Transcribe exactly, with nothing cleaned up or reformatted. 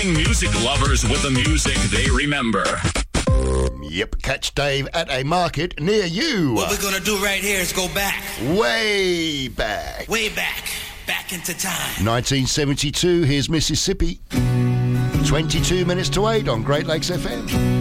Providing music lovers with the music they remember. Yep, catch Dave at a market near you. What we're gonna do right here is go back. Way back. Way back. Back into time. nineteen seventy-two, here's Mississippi. twenty-two minutes to eight on Great Lakes F M.